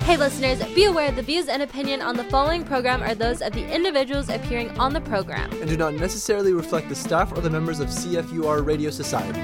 Hey listeners, be aware the views and opinion on the following program are those of the individuals appearing on the program and do not necessarily reflect the staff or the members of CFUR Radio Society.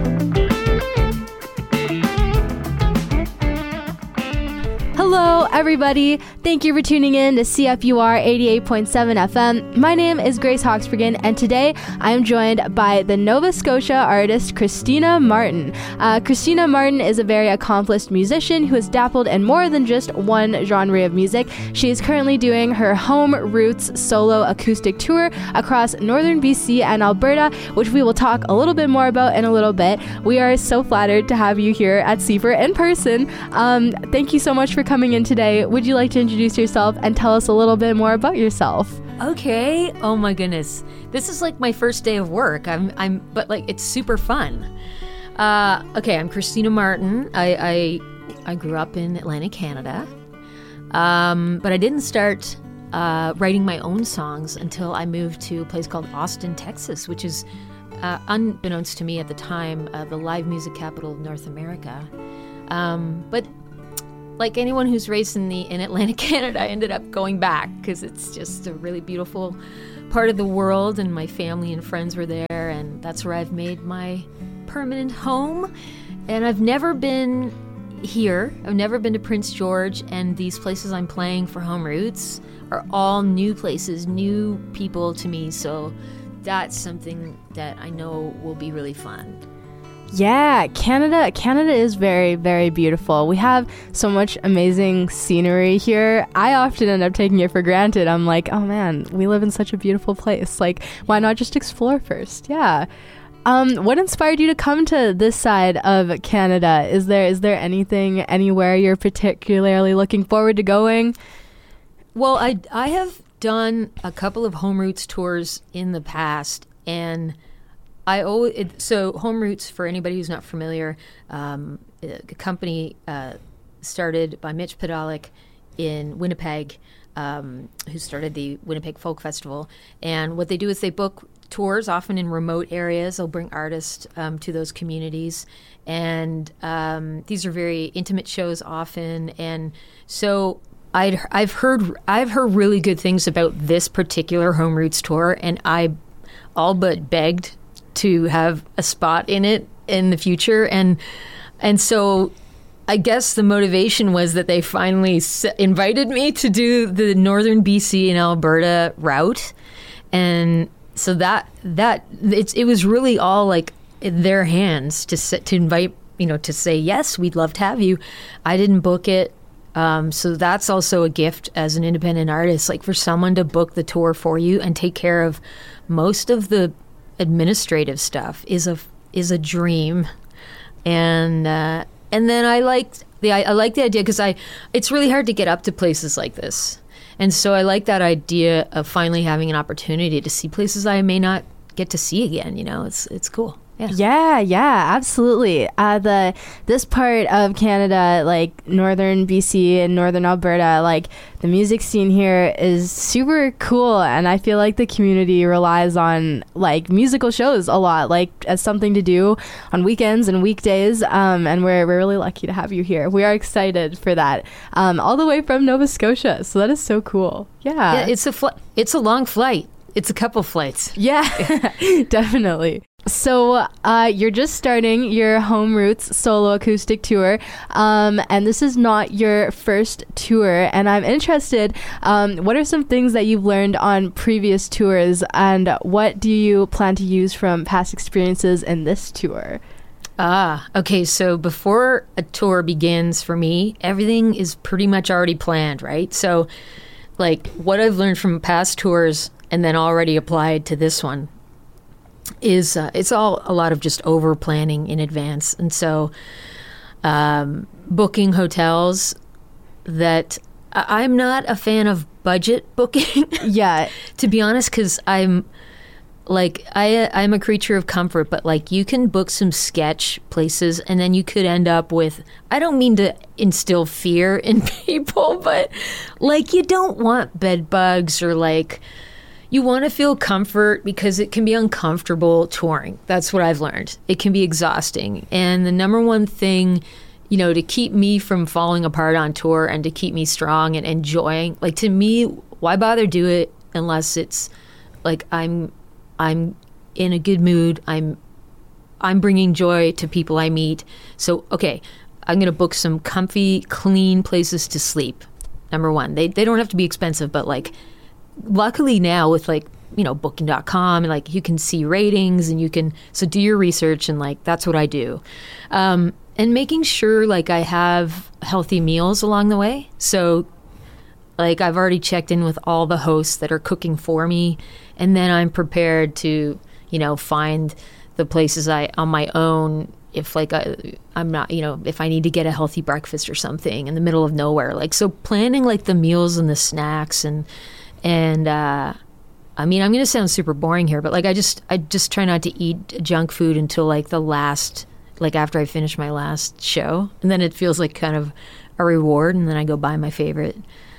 Hello, everybody. Thank you for tuning in to CFUR 88.7 FM. My name is Grace Hawksbergen, and today I am joined by the Nova Scotia artist Christina Martin. Christina Martin is a very accomplished musician who has dabbled in more than just one genre of music. She is currently doing her Home Roots solo acoustic tour across northern BC and Alberta, which we will talk a little bit more about in a little bit. We are so flattered to have you here at CFUR in person. Thank you so much for coming in today. Would you like to introduce yourself and tell us a little bit more about yourself? Okay. Oh my goodness. This is like my first day of work. But like it's super fun. Okay, I'm Christina Martin. I grew up in Atlantic Canada. But I didn't start writing my own songs until I moved to a place called Austin, Texas, which is unbeknownst to me at the time, the live music capital of North America. But like anyone who's raised in Atlantic Canada, I ended up going back because it's just a really beautiful part of the world, and my family and friends were there, and that's where I've made my permanent home. And I've never been here. I've never been to Prince George, and these places I'm playing for Home Roots are all new places, new people to me, so that's something that I know will be really fun. Yeah, Canada is very, very beautiful. We have so much amazing scenery here. I often end up taking it for granted. I'm like, oh man, we live in such a beautiful place. Like, why not just explore first? Yeah. What inspired you to come to this side of Canada? Is there anything, anywhere you're particularly looking forward to going? Well, I have done a couple of Home Roots tours in the past, and so Home Roots, for anybody who's not familiar, a company started by Mitch Podolak in Winnipeg, who started the Winnipeg Folk Festival. And what they do is they book tours, often in remote areas. They'll bring artists to those communities. And these are very intimate shows often. And so I've heard really good things about this particular Home Roots tour, and I all but begged to have a spot in it in the future. And so I guess the motivation was that they finally invited me to do the northern BC and Alberta route. And so it was really all like in their hands to invite, to say, yes, we'd love to have you. I didn't book it. So that's also a gift as an independent artist, like for someone to book the tour for you and take care of most of the administrative stuff is a dream. And then I like the idea because it's really hard to get up to places like this, and so I like that idea of finally having an opportunity to see places I may not get to see again. It's cool. Yeah, absolutely. This part of Canada, like northern BC and northern Alberta, like the music scene here is super cool, and I feel like the community relies on like musical shows a lot, like as something to do on weekends and weekdays. And we're really lucky to have you here. We are excited for that. All the way from Nova Scotia, so that is so cool. Yeah, it's a long flight. It's a couple flights. Yeah, definitely. So you're just starting your Home Roots solo acoustic tour, and this is not your first tour, and I'm interested, what are some things that you've learned on previous tours, and what do you plan to use from past experiences in this tour? Okay, so before a tour begins for me, everything is pretty much already planned, right? So like what I've learned from past tours and then already applied to this one is it's all a lot of just over planning in advance. And so booking hotels that I'm not a fan of budget booking. Yeah. To be honest, because I'm a creature of comfort, but like you can book some sketch places and then you could end up with, I don't mean to instill fear in people, but like you don't want bed bugs or like you want to feel comfort because it can be uncomfortable touring. That's what I've learned. It can be exhausting. And the number one thing to keep me from falling apart on tour and to keep me strong and enjoying. Like, to me, why bother do it unless it's like I'm in a good mood. I'm bringing joy to people I meet. So, okay, I'm going to book some comfy, clean places to sleep. Number one, they don't have to be expensive, but like, luckily now with like, booking.com, and like you can see ratings and so do your research, and like, that's what I do. And making sure like I have healthy meals along the way. So like, I've already checked in with all the hosts that are cooking for me, and then I'm prepared to, find the places on my own, if like I'm not, if I need to get a healthy breakfast or something in the middle of nowhere. Like, so planning like the meals and the snacks and I mean, I'm going to sound super boring here, but like, I just try not to eat junk food until like after I finish my last show, and then it feels like kind of a reward, and then I go buy my favorite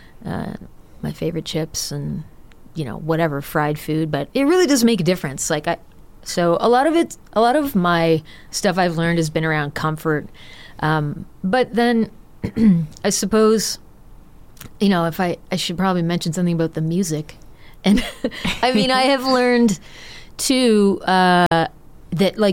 chips and whatever fried food. But it really does make a difference. Like, so a lot of my stuff I've learned has been around comfort. But then I suppose, if I should probably mention something about the music. And I mean, I have learned too, that like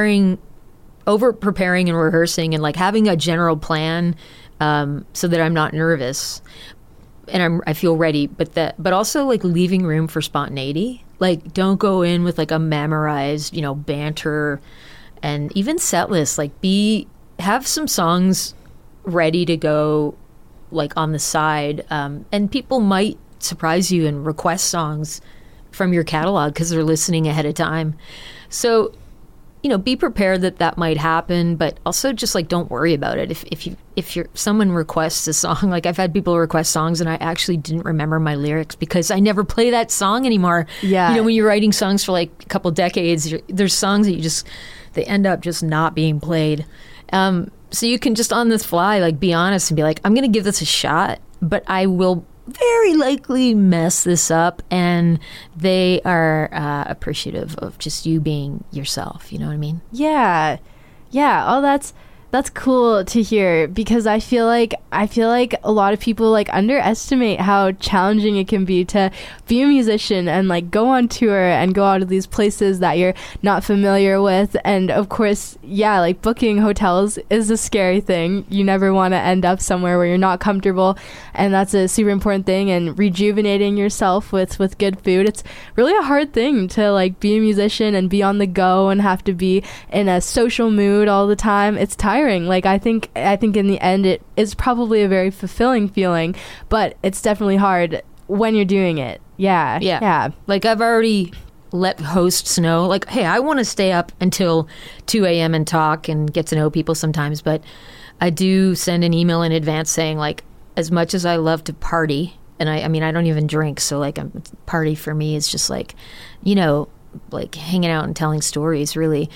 over preparing and rehearsing and like having a general plan, so that I'm not nervous and I feel ready, but also like leaving room for spontaneity. Like, don't go in with like a memorized, banter and even set list. Like, have some songs ready to go, like on the side. And people might surprise you and request songs from your catalog because they're listening ahead of time. So, be prepared that might happen, but also just like, don't worry about it. If someone requests a song, like I've had people request songs and I actually didn't remember my lyrics because I never play that song anymore. Yeah. When you're writing songs for like a couple decades, there's songs that they end up just not being played. So you can just on the fly, like, be honest and be like, I'm going to give this a shot, but I will very likely mess this up, and they are appreciative of just you being yourself. You know what I mean? Yeah. Oh, that's cool to hear, because I feel like a lot of people like underestimate how challenging it can be to be a musician and like go on tour and go out of these places that you're not familiar with. And of course, like booking hotels is a scary thing. You never want to end up somewhere where you're not comfortable, and that's a super important thing. And rejuvenating yourself with good food, it's really a hard thing to like be a musician and be on the go and have to be in a social mood all the time. It's tiring. Like, I think in the end it is probably a very fulfilling feeling, but it's definitely hard when you're doing it. Yeah. Like, I've already let hosts know, like, hey, I want to stay up until 2 a.m. and talk and get to know people sometimes, but I do send an email in advance saying, like, as much as I love to party, and I mean, I don't even drink, so like, a party for me is just like, like hanging out and telling stories, really.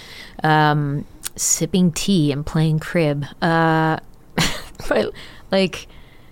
Sipping tea and playing crib. But like,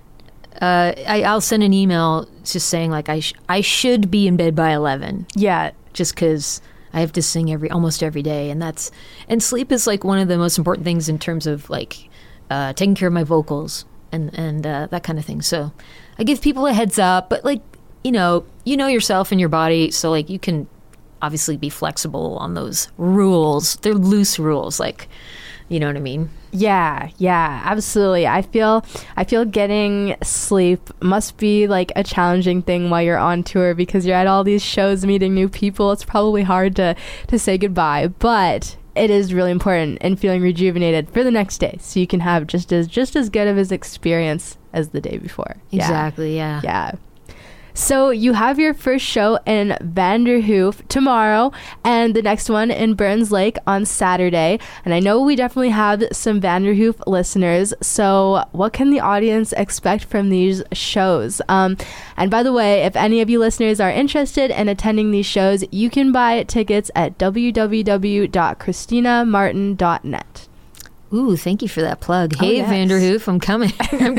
I'll send an email just saying like, I should be in bed by 11. Yeah. Just because I have to sing almost every day, and sleep is like one of the most important things in terms of like taking care of my vocals and that kind of thing. So I give people a heads up, but like, you know yourself and your body, so like you can obviously be flexible on those rules. They're loose rules, like, you know what I mean? Yeah, absolutely. I feel getting sleep must be like a challenging thing while you're on tour, because you're at all these shows meeting new people. It's probably hard to say goodbye, but it is really important, and feeling rejuvenated for the next day, so you can have just as good of an experience as the day before. Exactly, yeah. So you have your first show in Vanderhoof tomorrow, and the next one in Burns Lake on Saturday. And I know we definitely have some Vanderhoof listeners. So what can the audience expect from these shows? And by the way, if any of you listeners are interested in attending these shows, you can buy tickets at www.christinamartin.net. Ooh, thank you for that plug. Hey, yes. Vanderhoof, I'm coming.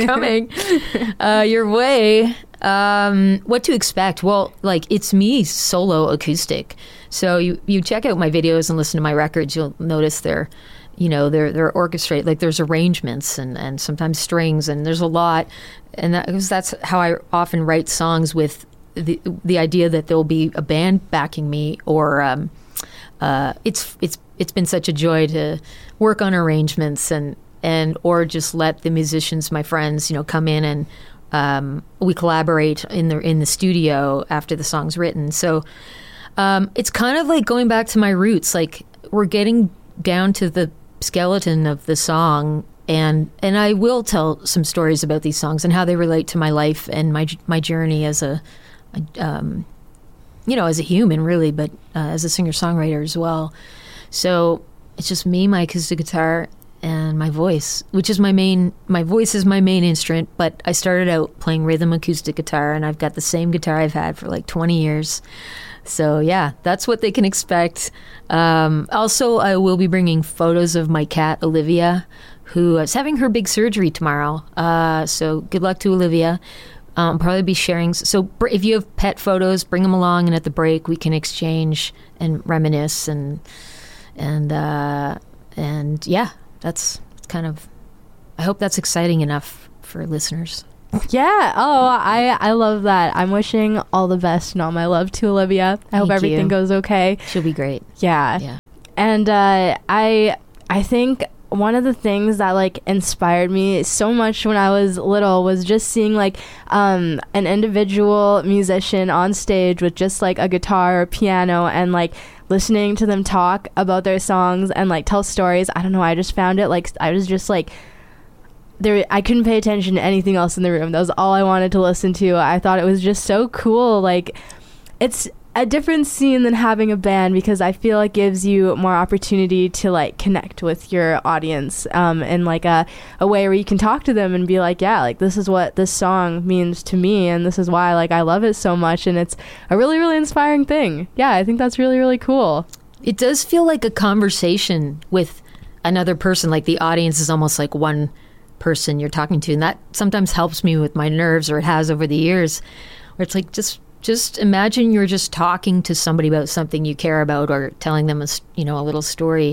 Your way. What to expect? Well, like, it's me solo acoustic. So you check out my videos and listen to my records, you'll notice they're, they're orchestrated, like there's arrangements and sometimes strings, and there's a lot, and that's how I often write songs, with the idea that there'll be a band backing me, or it's been such a joy to work on arrangements and or just let the musicians, my friends, come in and we collaborate in the studio after the song's written. So it's kind of like going back to my roots. Like, we're getting down to the skeleton of the song, and I will tell some stories about these songs and how they relate to my life and my journey as a as a human, really, but as a singer-songwriter as well. So it's just me, my acoustic guitar, and my voice, which is my voice is my main instrument, but I started out playing rhythm acoustic guitar, and I've got the same guitar I've had for like 20 years. So yeah, that's what they can expect. Also, I will be bringing photos of my cat, Olivia, who is having her big surgery tomorrow. So good luck to Olivia. I'll probably be sharing. So if you have pet photos, bring them along, and at the break we can exchange and reminisce and yeah, that's kind of. I hope that's exciting enough for listeners. Yeah. Oh, I love that. I'm wishing all the best and all my love to Olivia. I hope everything goes okay. She'll be great. Yeah. And I think one of the things that like inspired me so much when I was little was just seeing like an individual musician on stage with just like a guitar or piano, and like listening to them talk about their songs and like tell stories. I don't know, I just found it like I was just like I couldn't pay attention to anything else in the room. That was all I wanted to listen to. I thought it was just so cool. Like, it's a different scene than having a band, because I feel it gives you more opportunity to like connect with your audience in like a way where you can talk to them and be like, yeah, like this is what this song means to me, and this is why like I love it so much, and it's a really, really inspiring thing. Yeah, I think that's really, really cool. It does feel like a conversation with another person. Like the audience is almost like one person you're talking to, and that sometimes helps me with my nerves, or it has over the years, where it's like just imagine you're just talking to somebody about something you care about, or telling them a little story.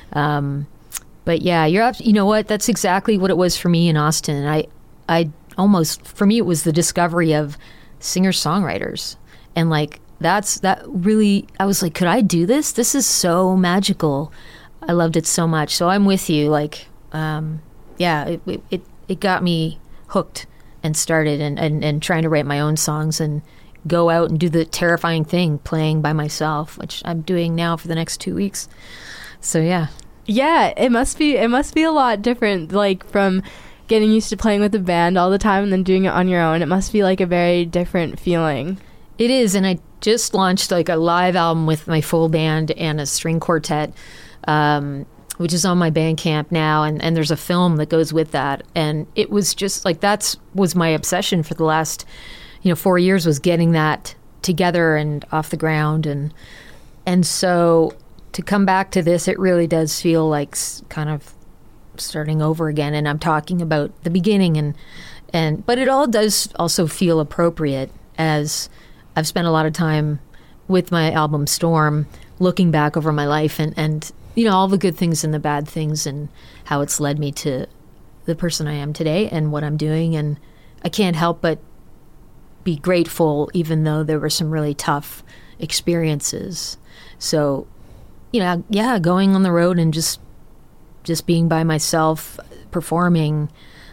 But yeah, you know what, that's exactly what it was for me in Austin. I almost, for me, it was the discovery of singer-songwriters, and like that really, I was like, could I do this? This is so magical. I loved it so much. So I'm with you. Like yeah, it got me hooked and started and trying to write my own songs and go out and do the terrifying thing, playing by myself, which I'm doing now for the next 2 weeks. So yeah. Yeah, it must be a lot different, like from getting used to playing with a band all the time and then doing it on your own. It must be like a very different feeling. It is, and I just launched like a live album with my full band and a string quartet, which is on my Bandcamp now, and there's a film that goes with that. And it was just like, was my obsession for the last 4 years, was getting that together and off the ground. And so to come back to this, it really does feel like kind of starting over again. And I'm talking about the beginning, but it all does also feel appropriate, as I've spent a lot of time with my album Storm looking back over my life and all the good things and the bad things, and how it's led me to the person I am today and what I'm doing. And I can't help but be grateful, even though there were some really tough experiences. So, going on the road and just being by myself, performing.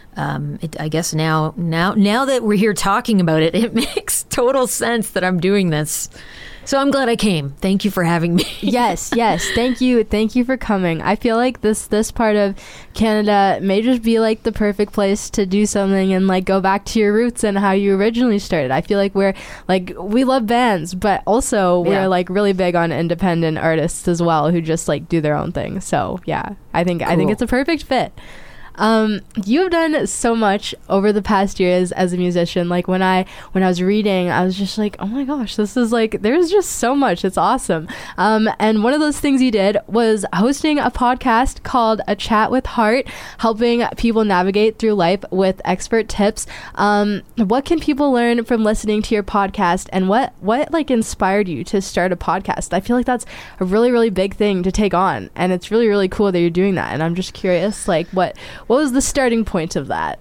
I guess now that we're here talking about it, it makes total sense that I'm doing this. So I'm glad I came. Thank you for having me. Yes. Thank you for coming. I feel like this part of Canada may just be like the perfect place to do something and like go back to your roots and how you originally started. I feel like we love bands, but also we're like really big on independent artists as well, who just like do their own thing. So yeah, I think it's a perfect fit. You've done so much over the past years as a musician. Like when I was reading, I was just like, oh my gosh, this is like, there's just so much. It's awesome. And one of those things you did was hosting a podcast called A Chat with Heart, helping people navigate through life with expert tips. What can people learn from listening to your podcast, and what like inspired you to start a podcast? I feel like that's a really, really big thing to take on, and it's really, really cool that you're doing that. And I'm just curious, like what was the starting point of that?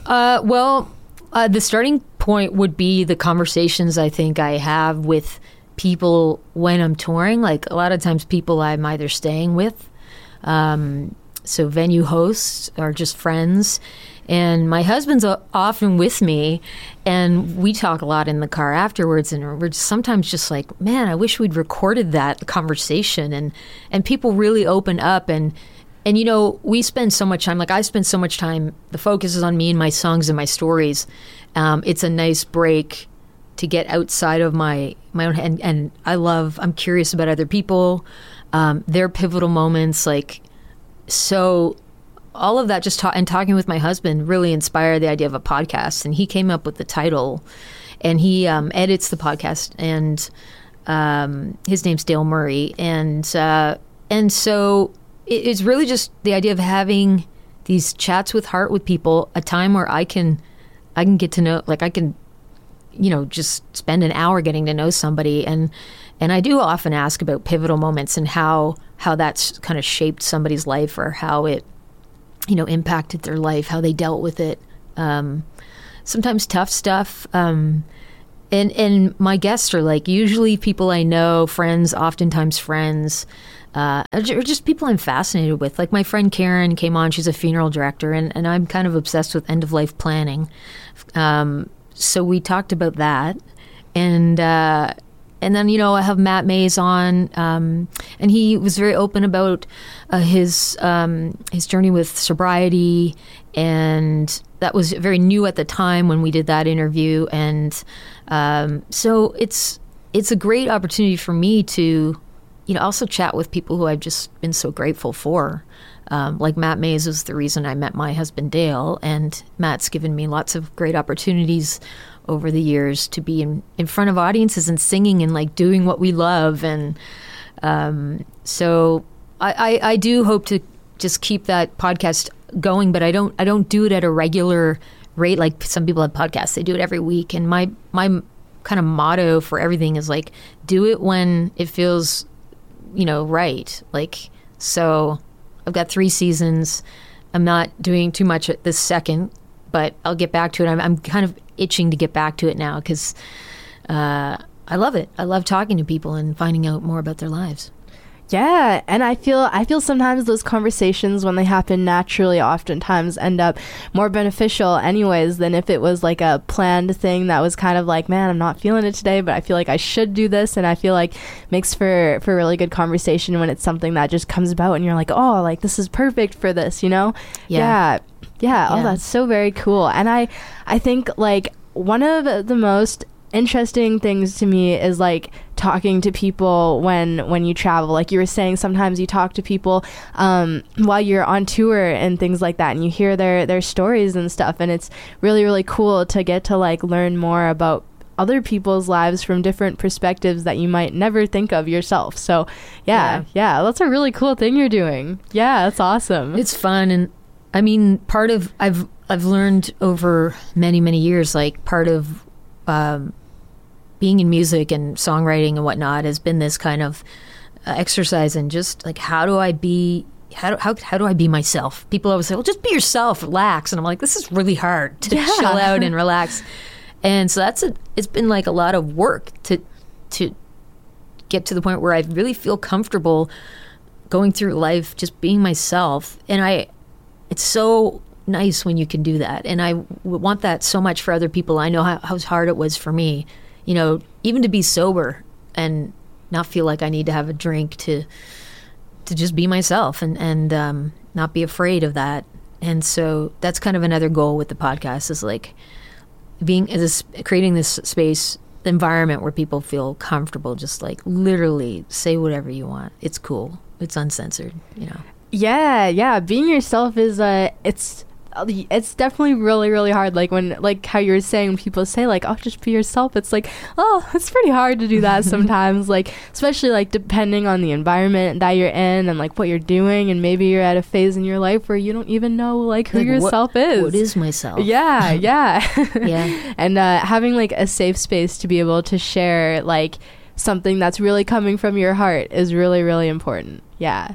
The starting point would be the conversations I think I have with people when I'm touring. Like a lot of times people I'm either staying with, so venue hosts or just friends. And my husband's often with me, and we talk a lot in the car afterwards, and we're sometimes just like, man, I wish we'd recorded that conversation. And people really open up, and you know, we spend so much time, like I spend so much time, the focus is on me and my songs and my stories. It's a nice break to get outside of my own head, and I'm curious about other people, their pivotal moments, like, so all of that, just talking with my husband really inspired the idea of a podcast, and he came up with the title, and he edits the podcast, and his name's Dale Murray, and so it's really just the idea of having these chats with heart with people, a time where I can get to know, like I can, you know, just spend an hour getting to know somebody, and I do often ask about pivotal moments and how that's kind of shaped somebody's life, or how it, you know, impacted their life, how they dealt with it. Sometimes tough stuff. And my guests are like usually people I know, friends, oftentimes friends, or just people I'm fascinated with. Like my friend Karen came on, she's a funeral director, and I'm kind of obsessed with end of life planning. So we talked about that. And then, you know, I have Matt Mays on, and he was very open about his journey with sobriety, and that was very new at the time when we did that interview. And so it's a great opportunity for me to, you know, also chat with people who I've just been so grateful for. Like Matt Mays was the reason I met my husband Dale, and Matt's given me lots of great opportunities over the years to be in front of audiences and singing and like doing what we love. And so I do hope to just keep that podcast going, but I don't do it at a regular rate like some people have podcasts. They do it every week, and my kind of motto for everything is like, do it when it feels, you know, right. Like, so I've got 3 seasons. I'm not doing too much at this second, but I'll get back to it. I'm kind of itching to get back to it now because I love it. I love talking to people and finding out more about their lives. Yeah, and I feel sometimes those conversations, when they happen naturally, oftentimes end up more beneficial anyways than if it was like a planned thing that was kind of like, man, I'm not feeling it today, but I feel like I should do this. And I feel like makes for really good conversation when it's something that just comes about and you're like, oh, like this is perfect for this, you know? Yeah. Oh, that's so very cool. And I think like one of the most interesting things to me is like talking to people when you travel. Like you were saying, sometimes you talk to people while you're on tour and things like that, and you hear their stories and stuff, and it's really, really cool to get to like learn more about other people's lives from different perspectives that you might never think of yourself. So yeah, that's a really cool thing you're doing. Yeah, that's awesome. It's fun. And I mean, part of I've learned over many, many years, like part of being in music and songwriting and whatnot has been this kind of exercise in just like, how do I be myself? People always say, well, just be yourself, relax. And I'm like, this is really hard to chill out and relax. And so it's been like a lot of work to get to the point where I really feel comfortable going through life, just being myself. And it's so nice when you can do that. And I want that so much for other people. I know how hard it was for me, you know, even to be sober and not feel like I need to have a drink to just be myself and not be afraid of that. And so that's kind of another goal with the podcast, is like creating this space environment where people feel comfortable, just like literally say whatever you want. It's cool. It's uncensored, you know. Yeah. Being yourself is it's definitely really, really hard. Like when, like how you were saying, when people say like, oh, just be yourself. It's like, oh, it's pretty hard to do that sometimes. Like, especially like depending on the environment that you're in and like what you're doing. And maybe you're at a phase in your life where you don't even know like who yourself is. What is myself? Yeah. Yeah. And having like a safe space to be able to share like something that's really coming from your heart is really, really important. Yeah.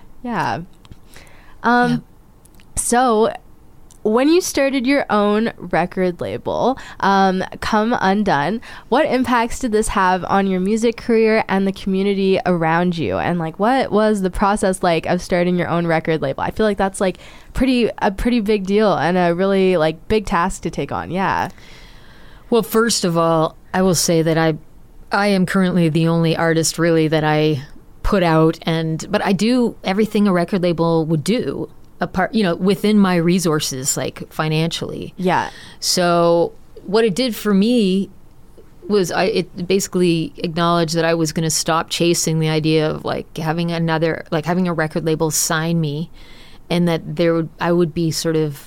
So when you started your own record label, Come Undone, what impacts did this have on your music career and the community around you? And like, what was the process like of starting your own record label? I feel like that's like a pretty big deal and a really like big task to take on. Yeah. Well, first of all, I will say that I am currently the only artist really that I put out, but I do everything a record label would do. Apart, within my resources, like financially. Yeah. So what it did for me was it basically acknowledged that I was going to stop chasing the idea of like having a record label sign me, and that I would be sort of,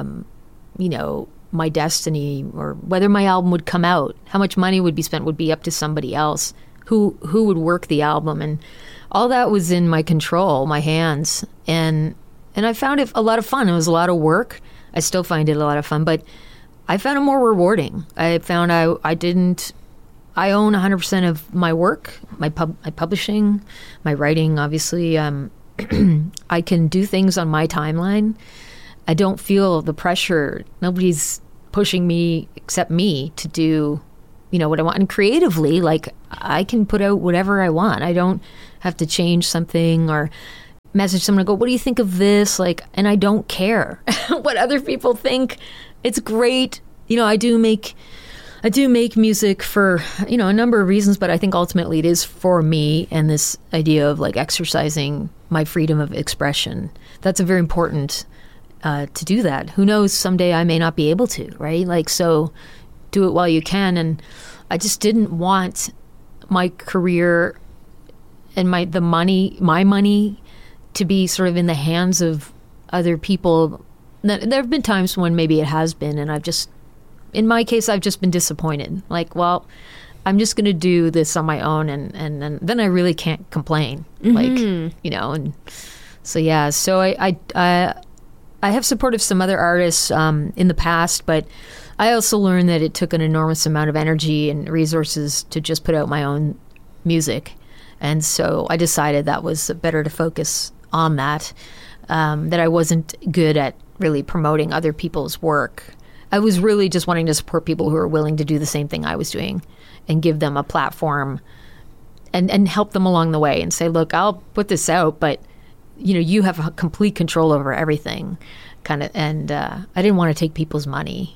my destiny, or whether my album would come out, how much money would be spent would be up to somebody else who would work the album, and all that was in my control, my hands, and I found it a lot of fun. It was a lot of work. I still find it a lot of fun, but I found it more rewarding. I found I own 100% of my work, my publishing, my writing, obviously. I can do things on my timeline. I don't feel the pressure. Nobody's pushing me except me to do, what I want. And creatively, like, I can put out whatever I want. I don't have to change something or message someone and go, what do you think of this? Like, and I don't care what other people think. It's great. I do make music for, a number of reasons, but I think ultimately it is for me and this idea of like exercising my freedom of expression. That's a very important to do that. Who knows, someday I may not be able to, right? Like, so do it while you can. And I just didn't want my career and my money to be sort of in the hands of other people. There have been times when maybe it has been, and in my case, I've just been disappointed. Like, well, I'm just going to do this on my own, and then I really can't complain. Mm-hmm. Like, and so yeah. So I have supported some other artists in the past, but I also learned that it took an enormous amount of energy and resources to just put out my own music, and so I decided that was better to focus on that I wasn't good at really promoting other people's work. I was really just wanting to support people who are willing to do the same thing I was doing and give them a platform and help them along the way and say, look, I'll put this out, but you have complete control over everything, kind of. And I didn't want to take people's money,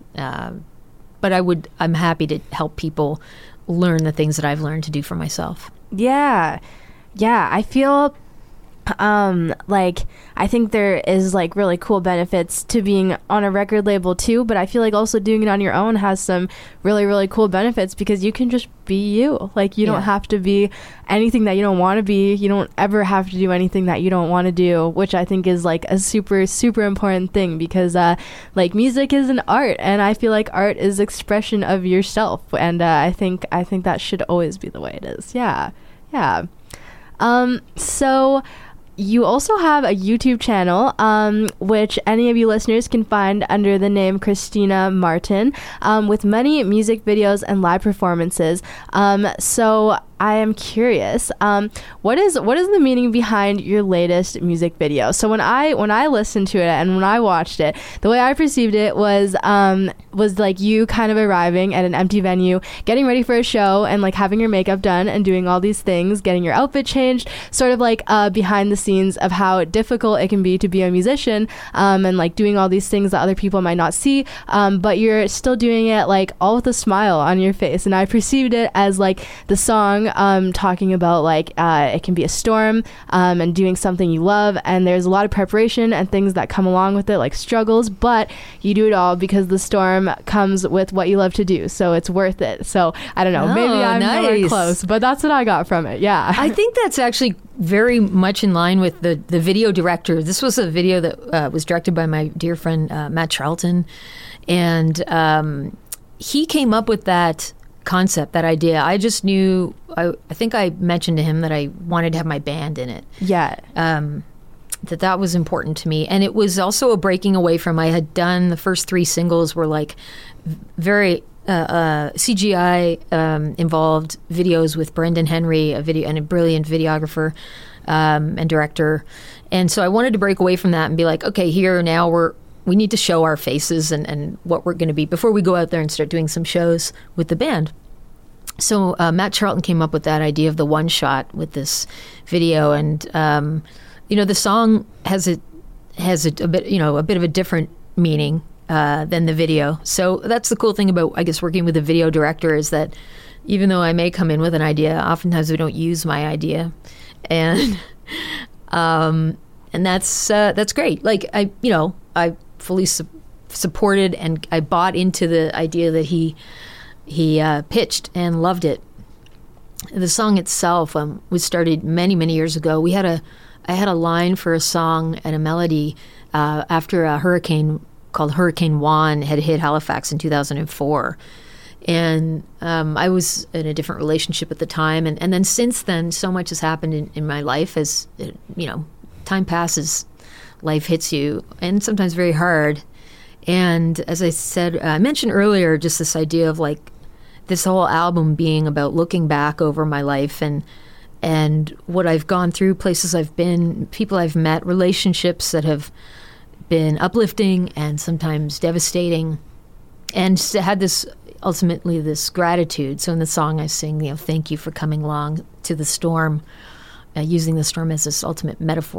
but I'm happy to help people learn the things that I've learned to do for myself. Yeah. I feel like I think there is like really cool benefits to being on a record label too, but I feel like also doing it on your own has some really, really cool benefits because you can just be you. Like you don't have to be anything that you don't want to be. You don't ever have to do anything that you don't want to do, which I think is like a super, super important thing because like music is an art, and I feel like art is expression of yourself, and I think that should always be the way it is. Yeah. So you also have a YouTube channel, which any of you listeners can find under the name Christina Martin, with many music videos and live performances. So I am curious, what is the meaning behind your latest music video? So when I listened to it and when I watched it, the way I perceived it was like you kind of arriving at an empty venue, getting ready for a show, and like having your makeup done and doing all these things, getting your outfit changed, sort of like behind the scenes of how difficult it can be to be a musician, and like doing all these things that other people might not see, but you're still doing it like all with a smile on your face. And I perceived it as like the song talking about like it can be a storm and doing something you love, and there's a lot of preparation and things that come along with it, like struggles, but you do it all because the storm comes with what you love to do, so it's worth it. So I don't know, maybe I'm nowhere close, but that's what I got from it. Yeah, I think that's actually very much in line with the video director. This was a video that was directed by my dear friend Matt Charlton, and he came up with that concept, that idea. I just knew, I think I mentioned to him that I wanted to have my band in it. Yeah. That was important to me. And it was also a breaking away from, I had done, the first 3 singles were like very CGI involved videos with Brendan Henry, a brilliant videographer and director. And so I wanted to break away from that and be like, okay, here now we need to show our faces and what we're going to be before we go out there and start doing some shows with the band. So Matt Charlton came up with that idea of the one shot with this video, and the song has a bit a bit of a different meaning than the video. So that's the cool thing about, I guess, working with a video director, is that even though I may come in with an idea, oftentimes we don't use my idea, and that's great. Like I fully supported, and I bought into the idea that he pitched and loved it. The song itself was started many years ago. I had a line for a song and a melody after a hurricane called Hurricane Juan had hit Halifax in 2004. And I was in a different relationship at the time. And then since then, so much has happened in my life. As time passes, life hits you, and sometimes very hard. And as I said, I mentioned earlier, just this idea of like this whole album being about looking back over my life and what I've gone through, places I've been, people I've met, relationships that have been uplifting and sometimes devastating, and had this ultimately this gratitude. So in the song I sing, thank you for coming along to the storm, using the storm as this ultimate metaphor